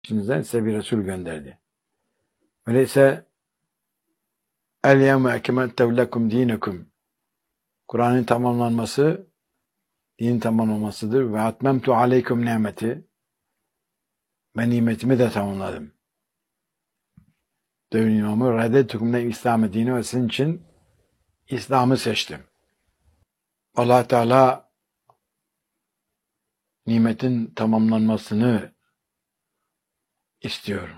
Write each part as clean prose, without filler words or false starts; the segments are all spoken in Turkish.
içinizden size bir Resul gönderdi. Öyleyse el-yevme ekmeltu lekum dinekum. Kur'an'ın tamamlanması, dinin tamamlanmasıdır. Ve atmemtu aleykum nimeti. Ben nimetimi de tamamladım. Devrin imamı reddetukum ne İslam'ı dini ve sizin için İslam'ı seçtim. Allah Teala nimetin tamamlanmasını istiyor.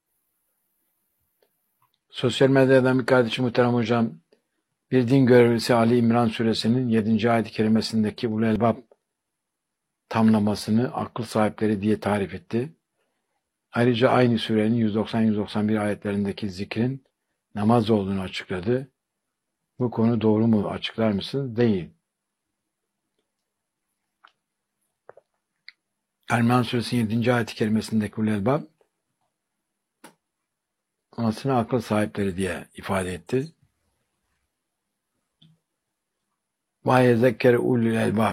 Sosyal medyadan bir kardeşim muhterem hocam, bir din görevlisi Ali İmran suresinin 7. ayet-i kerimesindeki ulul elbab tamlamasını akıl sahipleri diye tarif etti. Ayrıca aynı surenin 190-191 ayetlerindeki zikrin namaz olduğunu açıkladı. Bu konu doğru mu? Açıklar mısınız? Değil. İmran suresinin 7. ayet-i kerimesindeki ulul elbab anasını akıl sahipleri diye ifade etti. Ve yezekkere ulul elbab.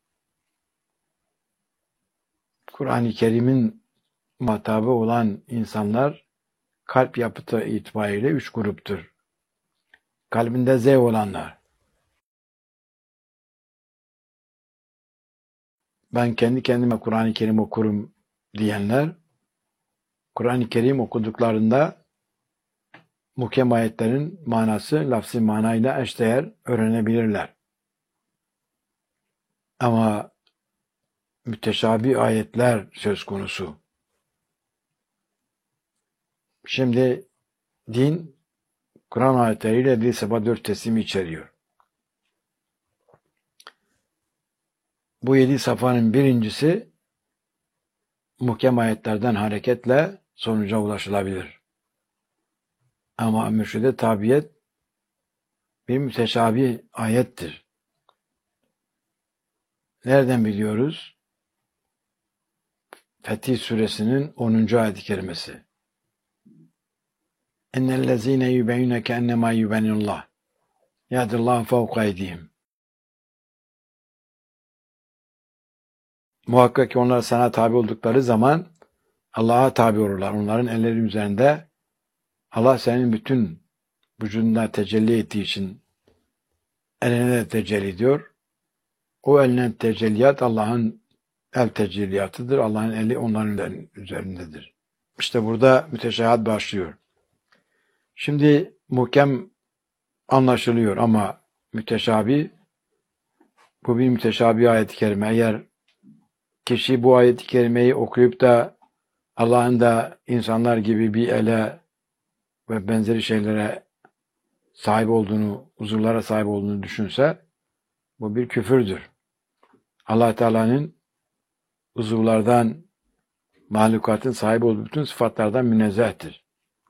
Kur'an-ı Kerim'in muhatabı olan insanlar kalp yapıtı itibariyle 3 gruptur. Kalbinde zevk olanlar. Ben kendi kendime Kur'an-ı Kerim okurum diyenler, Kur'an-ı Kerim okuduklarında muhkem ayetlerin manası lafzi manayla eşdeğer öğrenebilirler. Ama müteşabih ayetler söz konusu. Şimdi din, Kur'an ayetleriyle dil sabah 4 teslimi içeriyor. Bu 7 safhanın birincisi muhkem ayetlerden hareketle sonuca ulaşılabilir. Ama mürşide tabiyet bir müteşabih ayettir. Nereden biliyoruz? Fetih suresinin 10. ayet-i kerimesi. Ennellezîne yübeyyüneke ennemâ yübenillah. Yadillâhu fevka eydihim. Muhakkak ki onlar sana tabi oldukları zaman Allah'a tabi olurlar. Onların elleri üzerinde Allah senin bütün vücudunda tecelli ettiği için eline de tecelli ediyor. O elinin tecelliyat Allah'ın el tecelliyatıdır. Allah'ın eli onların üzerindedir. İşte burada müteşahat başlıyor. Şimdi muhkem anlaşılıyor ama müteşabih, bu bir müteşabih ayet-i kerime. Eğer kişi bu ayet-i kerimeyi okuyup da Allah'ın da insanlar gibi bir ele ve benzeri şeylere sahip olduğunu, uzuvlara sahip olduğunu düşünse, bu bir küfürdür. Allah Teala'nın uzuvlardan, mahlukatın sahip olduğu bütün sıfatlardan münezzehtir.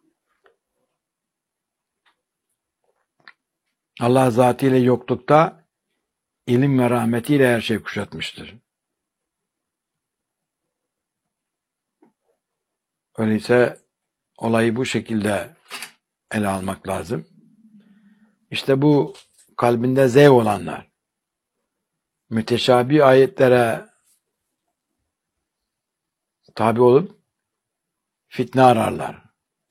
Allah zatıyla yoklukta, ilim ve rahmetiyle her şeyi kuşatmıştır. Öyleyse olayı bu şekilde ele almak lazım. İşte bu kalbinde zevk olanlar, müteşabih ayetlere tabi olup fitne ararlar.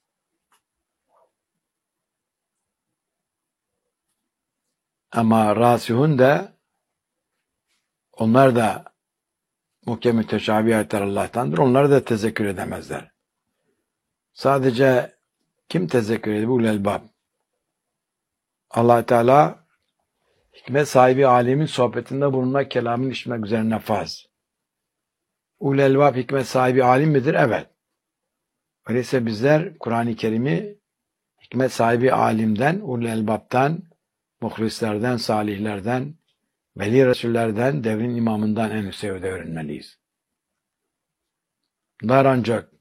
Ama rasihun de onlar da muhkem müteşabih ayetler Allah'tandır. Onları da tezekkür edemezler. Sadece kim tezekkür ediyor? Ulul elbab. Allah Teala hikmet sahibi alimin sohbetinde bulunmak, kelamını işitmek üzerine farz. Ulul elbab hikmet sahibi alim midir? Evet. Öyleyse bizler Kur'an-ı Kerim'i hikmet sahibi alimden, ulul elbaptan, muhlislerden, salihlerden, veli resullerden, devrin imamından en üst seviyede öğrenmeliyiz. Bunlar ancak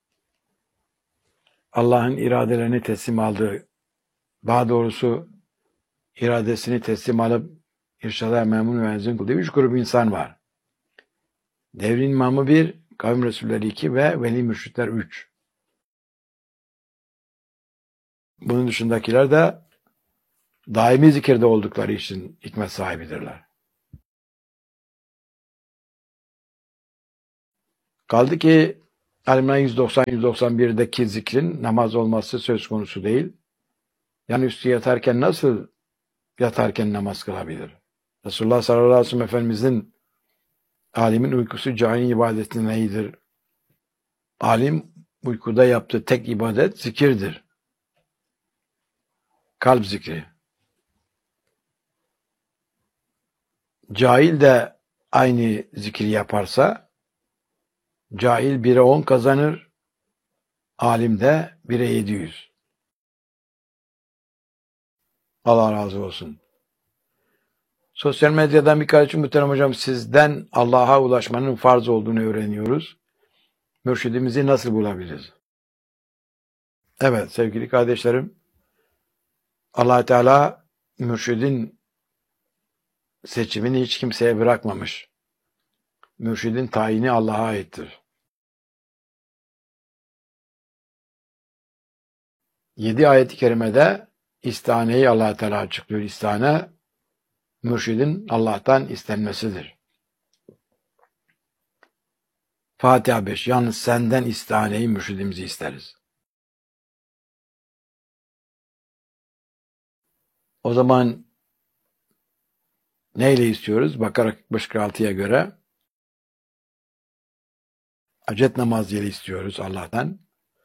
Allah'ın iradelerini teslim aldığı, daha doğrusu iradesini teslim alıp irşada memnun ve enzin kıldığı 3 grup insan var. Devrin imamı 1, kavim resulleri 2 ve veli mürşitler 3. Bunun dışındakiler de daimi zikirde oldukları için hikmet sahibidirler. Kaldı ki Alimler 190-191'deki zikrin namaz olması söz konusu değil. Yani üstü yatarken nasıl yatarken namaz kılabilir? Resulullah sallallahu aleyhi ve sellem Efendimizin alimin uykusu cahil ibadetinden iyidir. Alim uykuda yaptığı tek ibadet zikirdir. Kalp zikri. Cahil de aynı zikri yaparsa cahil 1'e 10 kazanır, alim de 1'e 700. Allah razı olsun. Sosyal medyadan bir kardeşim muhterem hocam sizden Allah'a ulaşmanın farz olduğunu öğreniyoruz. Mürşidimizi nasıl bulabiliriz? Evet sevgili kardeşlerim, Allah Teala mürşidin seçimini hiç kimseye bırakmamış. Mürşidin tayini Allah'a aittir. 7 ayet-i kerimede istihaneyi Allah Teala açıklıyor. İstihane, mürşidin Allah'tan istenmesidir. Fatiha 5. Yalnız senden istihaneyi mürşidimizi isteriz. O zaman neyle istiyoruz? Bakara 46'ya göre hacet namazı ile istiyoruz Allah'tan.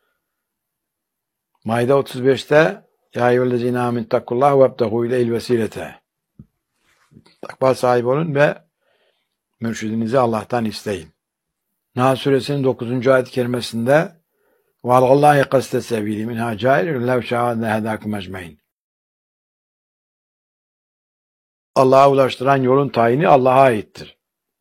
Maide 35'te Ya eyyühellezine amin takkullah ve ebtehu ileyhil vesilete. Takva sahibi olun ve mürşidinizi Allah'tan isteyin. Nahl suresinin 9. ayet-i kerimesinde وَاللّٰهِ قَسْتَ سَب۪يلِ مِنْهَا جَائِرٍ لَوْ شَاءَ لَهَدَاكُمْ اَجْمَعِينَ. Allah'a ulaştıran yolun tayini Allah'a aittir.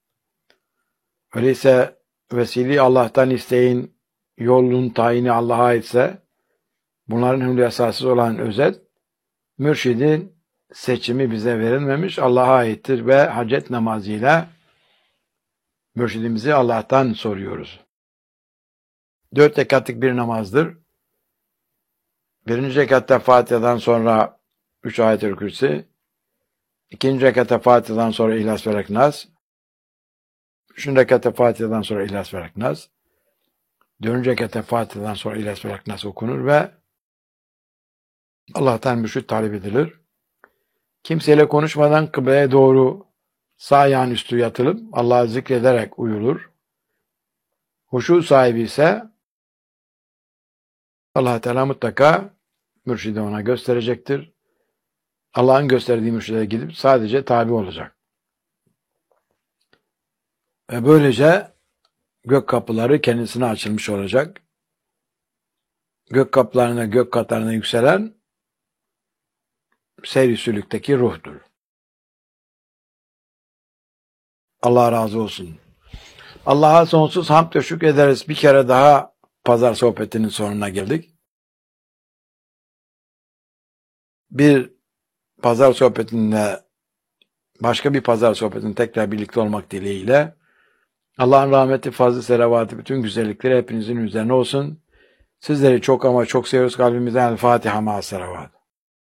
Öyleyse vesile Allah'tan isteyin, yolun tayini Allah'a aitse bunların hülyasasız olan özet, mürşidin seçimi bize verilmemiş, Allah'a aittir ve hacet namazıyla mürşidimizi Allah'tan soruyoruz. 4 rekatlık bir namazdır. 1. rekatta Fatiha'dan sonra 3 ayet-i kürsi, 2. rekatta Fatiha'dan sonra İhlas ve Nas, 3. rekatta Fatiha'dan sonra İhlas ve Nas, 4. rekatta Fatiha'dan sonra İhlas ve Nas okunur ve Allah'tan mürşid talep edilir. Kimseyle konuşmadan kıbleye doğru sağ ayağın üstü yatılıp Allah'ı zikrederek uyulur. Huşu sahibi ise Allah Teala mutlaka mürşidi ona gösterecektir. Allah'ın gösterdiği mürşide gidip sadece tabi olacak. Ve böylece gök kapıları kendisine açılmış olacak. Gök kapılarına, gök katlarına yükselen seyr-i sülükteki ruhtur. Allah razı olsun. Allah'a sonsuz hamd ve şükür ederiz. Bir kere daha pazar sohbetinin sonuna geldik. Bir pazar sohbetinde başka bir pazar sohbetinde tekrar birlikte olmak dileğiyle Allah'ın rahmeti, fazlı, selavatı, bütün güzellikleri hepinizin üzerine olsun. Sizleri çok ama çok seviyoruz kalbimizden. El Fatiha ma'as selavat.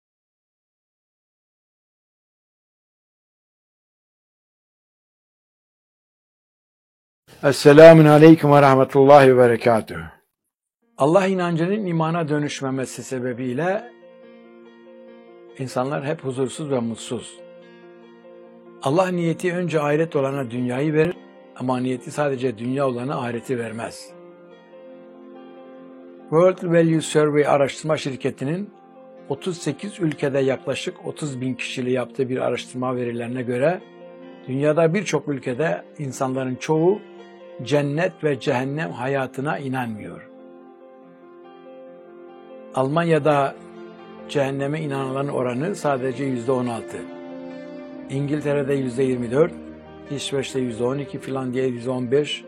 Esselamun aleyküm ve rahmetullahi ve berekatühü. Allah inancının imana dönüşmemesi sebebiyle insanlar hep huzursuz ve mutsuz. Allah niyeti önce ahiret olana dünyayı verir ama niyeti sadece dünya olana ahireti vermez. World Value Survey araştırma şirketinin 38 ülkede yaklaşık 30 bin kişiyle yaptığı bir araştırma verilerine göre dünyada birçok ülkede insanların çoğu cennet ve cehennem hayatına inanmıyor. Almanya'da cehenneme inananların oranı sadece %16. İngiltere'de %24, İsveç'te %12, Finlandiya'da %15.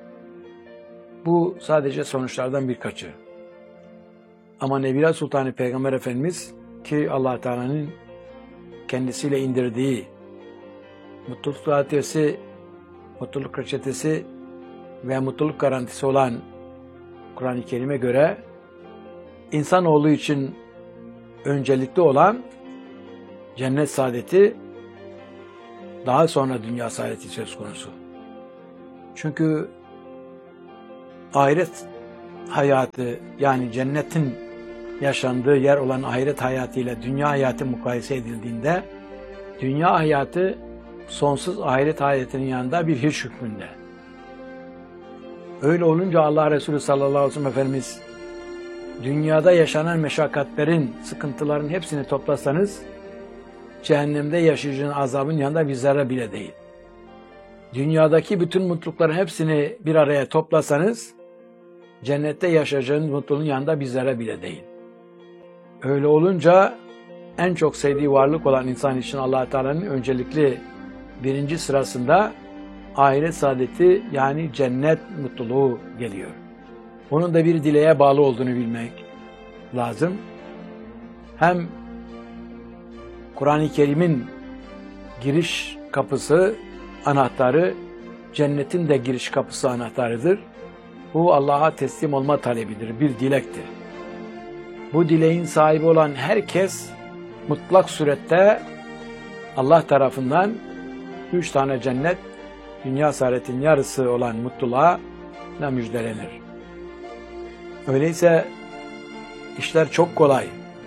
Bu sadece sonuçlardan birkaçı. Ama Nebila Sultanı Peygamber Efendimiz ki Allah Teala'nın kendisiyle indirdiği mutluluk ratiyesi, mutluluk reçetesi ve mutluluk garantisi olan Kur'an-ı Kerim'e göre insanoğlu için öncelikli olan cennet saadeti, daha sonra dünya saadeti söz konusu. Çünkü ahiret hayatı, yani cennetin yaşandığı yer olan ahiret hayatıyla dünya hayatı mukayese edildiğinde, dünya hayatı sonsuz ahiret hayatının yanında bir hiç hükmünde. Öyle olunca Allah Resulü sallallahu aleyhi ve sellem Efendimiz, dünyada yaşanan meşakkatlerin, sıkıntıların hepsini toplasanız, cehennemde yaşayacağın azabın yanında bir zerre bile değil. Dünyadaki bütün mutlulukların hepsini bir araya toplasanız, cennette yaşayacağın mutluluğun yanında bir zerre bile değil. Öyle olunca en çok sevdiği varlık olan insan için Allah Teala'nın öncelikli birinci sırasında ahiret saadeti, yani cennet mutluluğu geliyor. Bunun da bir dileğe bağlı olduğunu bilmek lazım. Hem Kur'an-ı Kerim'in giriş kapısı, anahtarı, cennetin de giriş kapısı anahtarıdır. Bu Allah'a teslim olma talebidir, bir dilektir. Bu dileğin sahibi olan herkes mutlak surette Allah tarafından 3 tane cennet, dünya saadetin yarısı olan mutluluğa müjdelenir. Öyleyse işler çok kolay.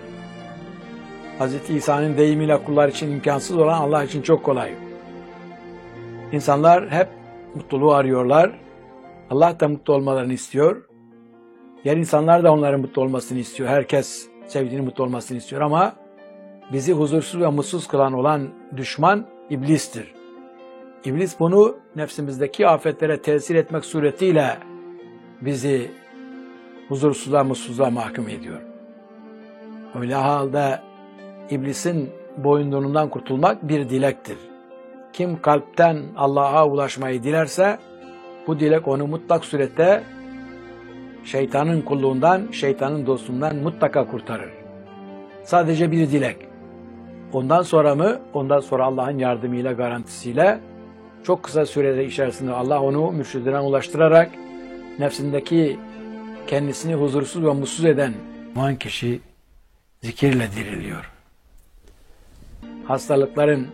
Hz. İsa'nın deyimiyle kullar için imkansız olan Allah için çok kolay. İnsanlar hep mutluluğu arıyorlar. Allah da mutlu olmalarını istiyor. Diğer insanlar da onların mutlu olmasını istiyor. Herkes sevdiğinin mutlu olmasını istiyor ama bizi huzursuz ve mutsuz kılan olan düşman iblistir. İblis bunu nefsimizdeki afetlere tesir etmek suretiyle bizi huzursuzluğa, mutsuzluğa mahkum ediyor. Öyle halde iblisin boyunduruğundan kurtulmak bir dilektir. Kim kalpten Allah'a ulaşmayı dilerse, bu dilek onu mutlak surette şeytanın kulluğundan, şeytanın dostluğundan mutlaka kurtarır. Sadece bir dilek. Ondan sonra mı? Ondan sonra Allah'ın yardımıyla, garantisiyle çok kısa sürede içerisinde Allah onu mürşidine ulaştırarak nefsindeki kendisini huzursuz ve mutsuz eden kişi zikirle diriliyor. Hastalıkların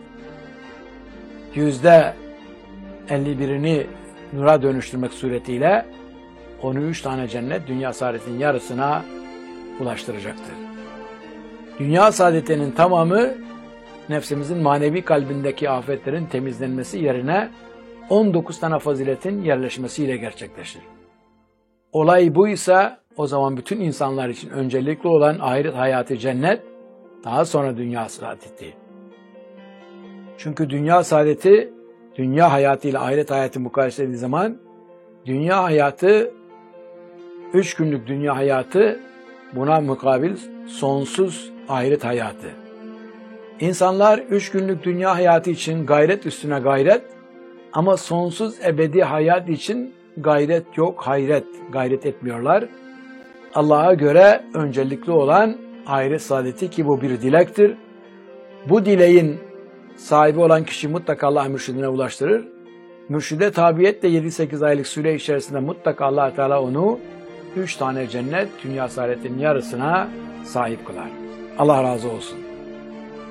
%51'ini nura dönüştürmek suretiyle onu 3 tane cennet dünya saadetinin yarısına ulaştıracaktır. Dünya saadetinin tamamı nefsimizin manevi kalbindeki afetlerin temizlenmesi yerine 19 tane faziletin yerleşmesiyle gerçekleşir. Olay buysa o zaman bütün insanlar için öncelikli olan ahiret hayatı cennet, daha sonra dünya saadeti. Çünkü dünya saadeti, dünya hayatıyla ahiret hayatı mukayese edildiği zaman, dünya hayatı, 3 günlük dünya hayatı, buna mukabil sonsuz ahiret hayatı. İnsanlar 3 günlük dünya hayatı için gayret üstüne gayret, ama sonsuz ebedi hayat için gayret yok, gayret etmiyorlar. Allah'a göre öncelikli olan ahiret saadeti, ki bu bir dilektir. Bu dileğin sahibi olan kişi mutlaka Allah mürşidine ulaştırır. Mürşide tabiyetle 7-8 aylık süre içerisinde mutlaka Allah Teala onu 3 tane cennet dünya saadetinin yarısına sahip kılar. Allah razı olsun.